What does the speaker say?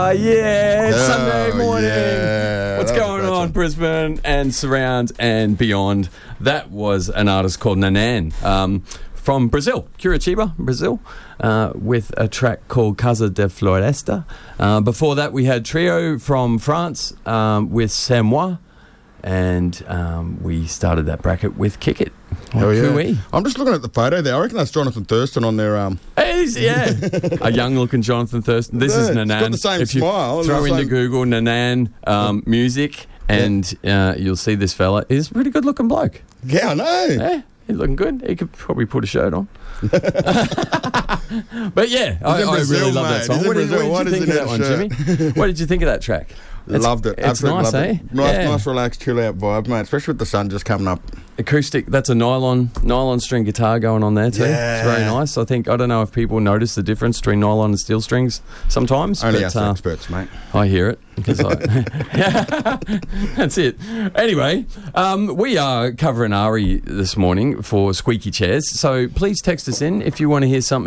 It's Sunday morning. Yeah, What's going on, Brisbane and surrounds and beyond? That was an artist called Nanan from Brazil, Curitiba, Brazil, with a track called Casa de Floresta. Before that, we had Trio from France with C'est Moi, and we started that bracket with Kick It. Oh, yeah. I'm just looking at the photo there. I reckon that's Jonathan Thurston on their a young-looking Jonathan Thurston. This is Nanan. He's got the same smile. Throw into Google Nanan music, and you'll see this fella is a pretty good-looking bloke. Yeah, I know. Yeah, he's looking good. He could probably put a shirt on. But yeah, I really love that song. What did you think of that one, Jimmy? What did you think of that track? Loved it. It's nice, loved it. Nice, Yeah. relaxed, chill out vibe, mate. Especially with the sun just coming up. Acoustic. That's a nylon string guitar going on there too. Yeah. It's very nice. I don't know if people notice the difference between nylon and steel strings sometimes. Only but, us experts, mate. I hear it because that's it. Anyway, we are covering Ari this morning for Squeaky Chairs. So please text us in if you want to hear something